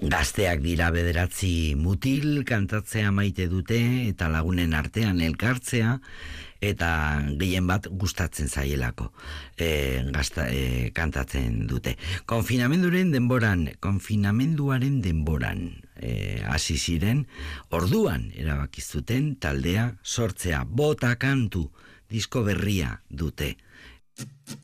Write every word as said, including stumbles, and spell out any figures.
Gazteak dira bederatzi mutil, kantatzea maite dute eta lagunen artean elkartzea, eta gehien bat gustatzen zaielako e, gazta, e, kantatzen dute. Konfinamenduaren denboran, konfinamenduaren denboran e, hasi ziren, orduan erabakizuten taldea sortzea. Bota kantu, disko berria dute.